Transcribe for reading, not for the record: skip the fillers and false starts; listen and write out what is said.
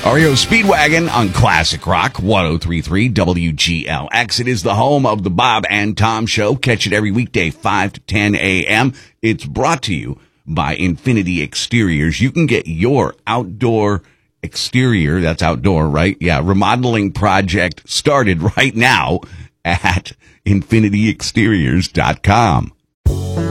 REO Speedwagon on Classic Rock 103.3 WGLX. It is the home of the Bob and Tom Show. Catch it every weekday 5 to 10 a.m. It's brought to you by Infinity Exteriors. You can get your outdoor exterior, that's outdoor, right? Yeah, remodeling project started right now at infinityexteriors.com.